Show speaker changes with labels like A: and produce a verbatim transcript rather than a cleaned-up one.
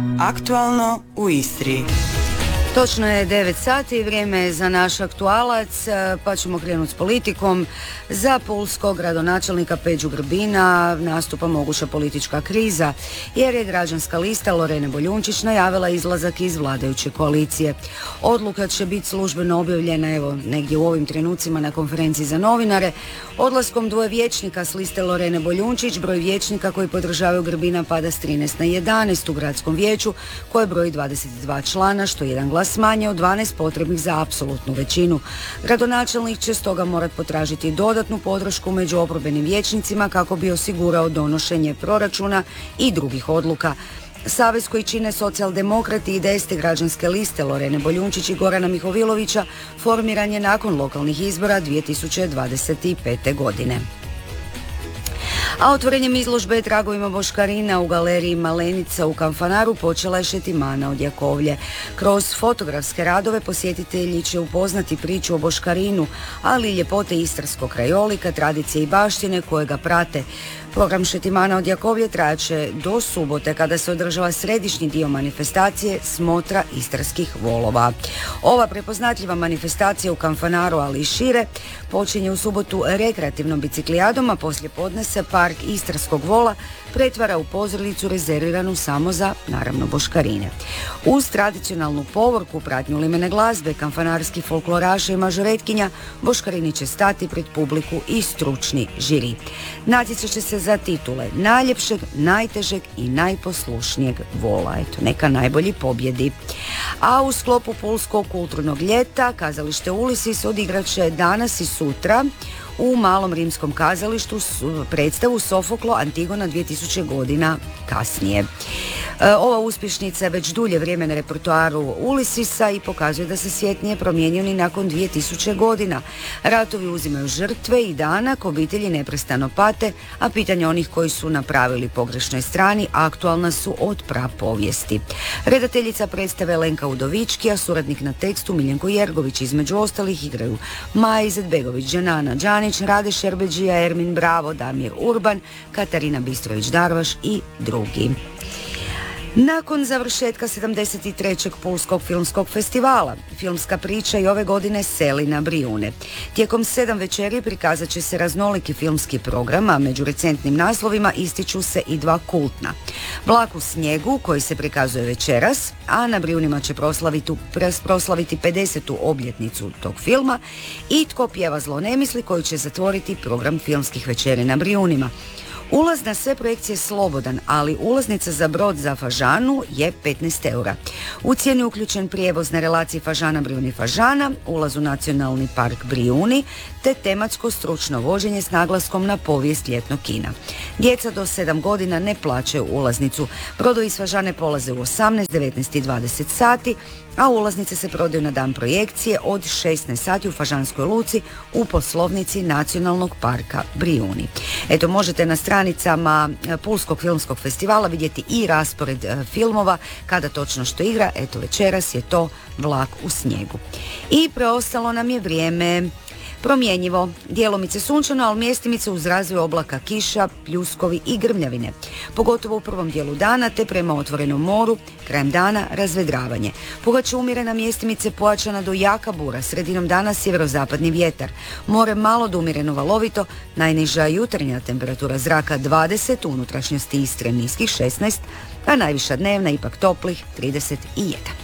A: Aktualno u Istri.
B: Točno je devet sati i vrijeme je za naš aktualac, pa ćemo krenuti s politikom. Za pulskog gradonačelnika Peđu Grbina nastupa moguća politička kriza, jer je građanska lista Lorene Boljunčić najavila izlazak iz vladajuće koalicije. Odluka će biti službeno objavljena evo negdje u ovim trenucima na konferenciji za novinare. Odlaskom dvoje vijećnika s liste Lorene Boljunčić, broj vijećnika koji podržavaju Grbina pada s trinaest na jedanaest u gradskom vijeću, koje broji dvadeset dva člana, što je jedan glas manje od dvanaest potrebnih za apsolutnu većinu. Gradonačelnik će stoga morati potražiti dodatnu podršku među oporbenim vijećnicima kako bi osigurao donošenje proračuna i drugih odluka. Savez koji čine socijaldemokrati i desete građanske liste Lorene Boljunčić i Gorana Mihovilovića formiran je nakon lokalnih izbora dvije tisuće dvadeset pete. godine. A otvorenjem izložbe tragovima boškarina u galeriji Malenica u Kanfanaru počela je šetimana od Jakovlje. Kroz fotografske radove posjetitelji će upoznati priču o boškarinu, ali i ljepote istarskog krajolika, tradicije i baštine koje ga prate. Program šetimana od Jakovlje trajaće do subote kada se održava središnji dio manifestacije Smotra istarskih volova. Ova prepoznatljiva manifestacija u Kanfanaru, ali i šire, počinje u subotu rekreativnom biciklijadom, a poslije podne se park istarskog vola pretvara u pozornicu rezerviranu samo za, naravno, boškarine. Uz tradicionalnu povorku, pratnju limene glazbe, kanfanarskih folkloraša i mažoretkinja, boškarini će stati pred publiku i stručni žiri. Natjecat će se za titule najljepšeg, najtežeg i najposlušnijeg vola. Eto, neka najbolji pobjedi. A u sklopu Pulskog kulturnog ljeta kazalište Ulisis odigrat će danas i sutra u Malom rimskom kazalištu predstavu Sofoklo Antigona dvije tisuće godina kasnije. Ova uspješnica je već dulje vrijeme na repertoaru Ulisisa i pokazuje da se svijet nije promijenio ni nakon dvije tisuće godina. Ratovi uzimaju žrtve i danak obitelji neprestano pate, a pitanja onih koji su na pravilnoj pogrešnoj strani aktualna su od prapovijesti. Redateljica predstave Lenka Udovički, a suradnik na tekstu Miljenko Jergović. Između ostalih igraju Maja Izetbegović, Džanana Đanić, Rade Šerbeđija, Ermin Bravo, Damir Urban, Katarina Bistrović-Darvaš i drugi. Nakon završetka sedamdeset trećeg Pulskog filmskog festivala, filmska priča i ove godine seli na Brijune. Tijekom sedam večeri prikazat će se raznoliki filmski program, a među recentnim naslovima ističu se i dva kultna. Vlak u snijegu, koji se prikazuje večeras, a na Brijunima će proslaviti, proslaviti pedesetu obljetnicu tog filma, i Tko pjeva zlo ne misli, koji će zatvoriti program filmskih večeri na Brijunima. Ulaz na sve projekcije slobodan, ali ulaznica za brod za Fažanu je petnaest eura. U cijeni uključen prijevoz na relaciji Fažana-Brijuni-Fažana, ulaz u Nacionalni park Brijuni, te tematsko stručno vođenje s naglaskom na povijest ljetnog kina. Djeca do sedam godina ne plaćaju ulaznicu. Brodovi iz Fažane polaze u osamnaest, devetnaest i dvadeset sati, a ulaznice se prodaju na dan projekcije od šesnaest sati u Fažanskoj luci u poslovnici Nacionalnog parka Brijuni. Eto, možete na stranicama Pulskog filmskog festivala vidjeti i raspored filmova, kada točno što igra. Eto, večeras je to Vlak u snijegu. I preostalo nam je vrijeme promjenjivo, djelomice sunčano, ali mjestimice uz razvoj oblaka kiša, pljuskovi i grmljavine. Pogotovo u prvom dijelu dana, te prema otvorenom moru, krajem dana razvedravanje. Puhat umjerena mjestimice, pojačana do jaka bura, sredinom dana sjeverozapadni vjetar. More malo do umjereno valovito, najniža jutarnja temperatura zraka dvadeset, u unutrašnjosti Istre niskih šesnaest, a najviša dnevna ipak toplih trideset jedan.